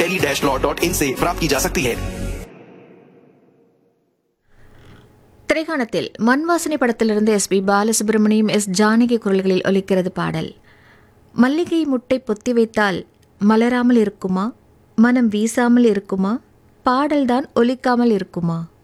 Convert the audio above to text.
delhi-law.in से प्राप्त की जा सकती है। திரைக்காணத்தில் மண்வாசனை படத்திலிருந்து எஸ்பி பாலசுப்ரமணியம் எஸ் ஜானகி குரல்களில் ஒலிக்கிறது பாடல். மல்லிகை முட்டை பொத்தி வைத்தால் மலராமல் இருக்குமா, மனம் வீசாமல் இருக்குமா, பாடல்தான் ஒலிக்காமல் இருக்குமா.